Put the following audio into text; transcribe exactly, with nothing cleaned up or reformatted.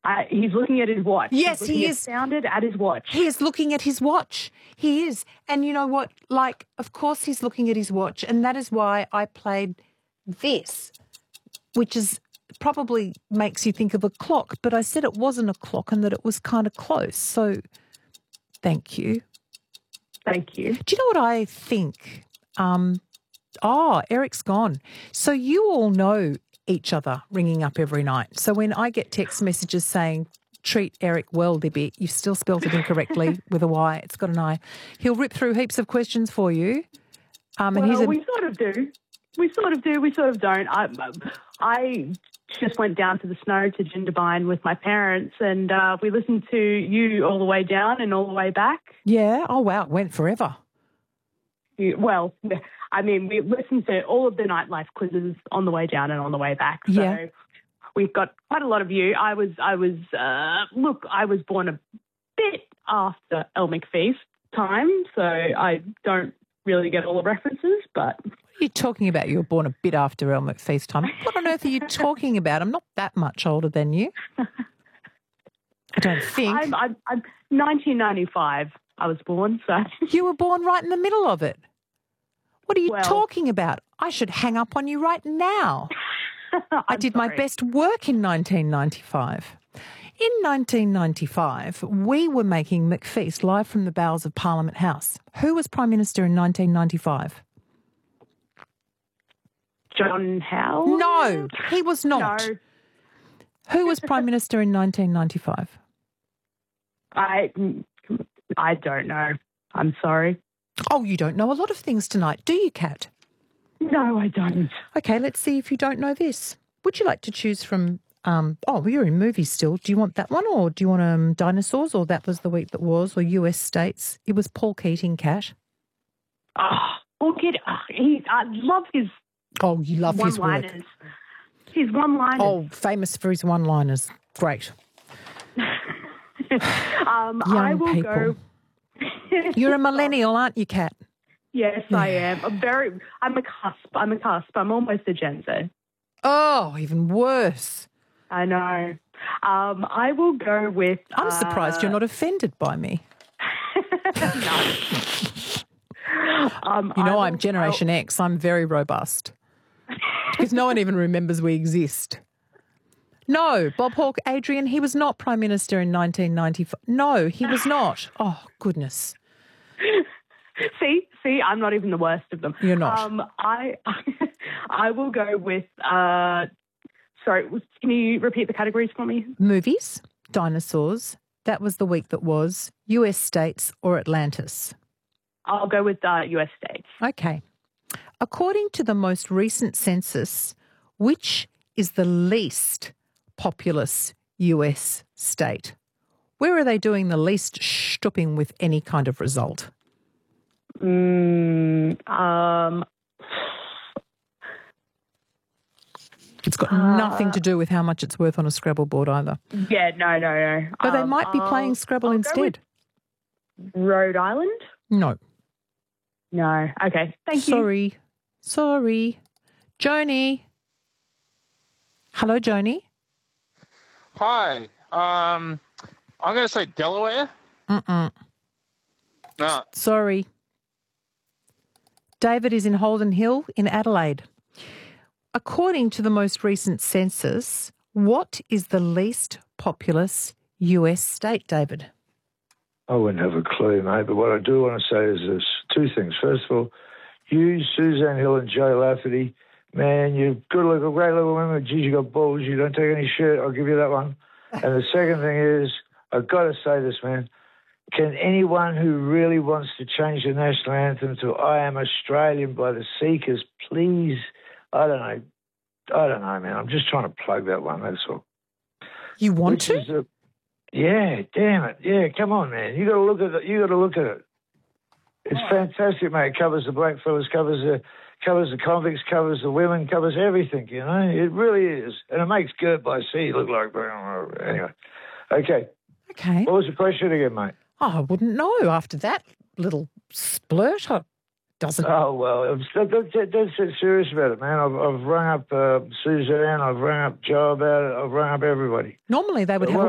Uh, he's looking at his watch. Yes, he's he at, is. Sounded at his watch. He is looking at his watch. He is. And you know what? Like, of course he's looking at his watch. And that is why I played this, which is probably makes you think of a clock. But I said it wasn't a clock and that it was kind of close. So thank you. Thank you. Do you know what I think? Um, oh, Eric's gone. So you all know each other ringing up every night. So when I get text messages saying, treat Eric well, Libby, you've still spelled it incorrectly with a Y, it's got an I. He'll rip through heaps of questions for you. Um, and well, he's a... we sort of do. We sort of do. We sort of don't. I, I just went down to the snow to Jindabyne with my parents and uh, we listened to you all the way down and all the way back. Yeah. Oh, wow. It went forever. You, well, I mean, we listened to all of the nightlife quizzes on the way down and on the way back. So yeah. We've got quite a lot of you. I was, I was, uh, look, I was born a bit after Elle McFeast time, so I don't really get all the references, but... What are you talking about? You were born a bit after Elle McFeast time. What on earth are you talking about? I'm not that much older than you. I don't think. I'm, I'm, I'm nineteen ninety-five I was born, so... You were born right in the middle of it. What are you well, talking about? I should hang up on you right now. I did sorry. my best work in nineteen ninety-five. In nineteen ninety-five, we were making McFeast live from the bowels of Parliament House. Who was Prime Minister in nineteen ninety-five? John Howard? No, he was not. No. Who was Prime Minister in nineteen ninety-five? I, I don't know. I'm sorry. Oh, you don't know a lot of things tonight, do you, Kat? No, I don't. Okay, let's see if you don't know this. Would you like to choose from, um, oh, well, you're in movies still. Do you want that one or do you want um, Dinosaurs or That Was the Week That Was or U S States? It was Paul Keating, Kat. Oh, Paul Keating. Oh, he, I love his Oh, you love his work. one-liners. His one-liners. Oh, famous for his one-liners. Great. um, Young I will people. go... You're a millennial, aren't you, Kat? Yes, I am. I'm very. I'm a cusp. I'm a cusp. I'm almost a Gen Z. Oh, even worse. I know. Um, I will go with. I'm surprised uh, you're not offended by me. no. um, You know, I I'm will, Generation I'll, X. I'm very robust. Because no one even remembers we exist. No, Bob Hawke, Adrian, he was not Prime Minister in nineteen ninety-five. No, he was not. Oh, goodness. See, see, I'm not even the worst of them. You're not. Um, I, I will go with. Uh, sorry, can you repeat the categories for me? Movies, dinosaurs, That Was the Week That Was, U S States or Atlantis. I'll go with uh, U S States. Okay. According to the most recent census, which is the least populous U S state? Where are they doing the least stopping with any kind of result? Mm, um, It's got uh, nothing to do with how much it's worth on a Scrabble board either. Yeah, no, no, no. But they um, might be I'll, playing Scrabble I'll instead. Rhode Island? No. No. Okay. Thank Sorry. you. Sorry. Joni. Hello, Joni. Hi. Um, I'm going to say Delaware. Mm-mm. No. Sorry. David is in Holden Hill in Adelaide. According to the most recent census, what is the least populous U S state, David? I wouldn't have a clue, mate, but what I do want to say is this. Two things. First of all, you, Suzanne Hill and Joe Lafferty, man, you're good looking, great little women. Geez, you got balls. You don't take any shit. I'll give you that one. And the second thing is, I've got to say this, man. Can anyone who really wants to change the national anthem to I Am Australian by the Seekers, please, I don't know. I don't know, man. I'm just trying to plug that one, that's all. You want Which to? is a, yeah, damn it. Yeah, come on, man. You got to look at it. You got to look at it. It's fantastic, mate. It covers the blackfellas, covers the covers the convicts, covers the women, covers everything, you know. It really is. And it makes Gert by Sea look like... Anyway. Okay. Okay. What was the question again, mate? Oh, I wouldn't know after that little splurt. It doesn't... Oh, well, I'm dead, dead set serious about it, man. I've, I've rung up uh, Suzanne, I've rung up Joe about it, I've rung up everybody. Normally they would have a